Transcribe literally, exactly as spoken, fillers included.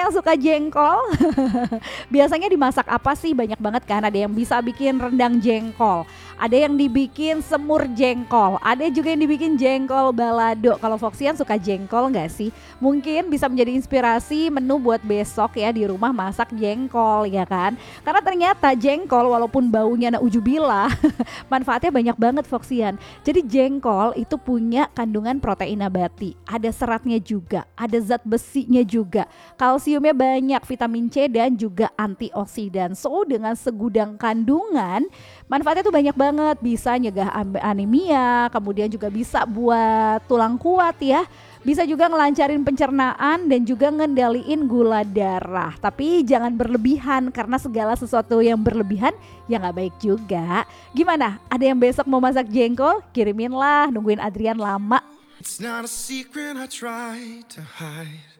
yang suka jengkol, biasanya dimasak apa sih? Banyak banget kan, ada yang bisa bikin rendang jengkol, ada yang dibikin semur jengkol, ada juga yang dibikin jengkol balado. Kalau Foxian suka jengkol nggak sih? Mungkin bisa menjadi inspirasi menu buat besok ya, di rumah masak jengkol ya kan. Karena ternyata jengkol walaupun baunya naujubillah, manfaatnya banyak banget Foxian. Jadi jengkol itu punya kandungan protein nabati, ada seratnya juga, ada zat besinya juga, kalsiumnya banyak, vitamin C dan juga antioksidan. So dengan segudang kandungan, manfaatnya tuh banyak banget. Bisa nyegah anemia, kemudian juga bisa buat tulang kuat ya. Bisa juga ngelancarin pencernaan dan juga ngendaliin gula darah. Tapi jangan berlebihan, karena segala sesuatu yang berlebihan ya nggak baik juga. Gimana? Ada yang besok mau masak jengkol? Kirimin lah, nungguin Adrian lama. It's not a secret I try to hide.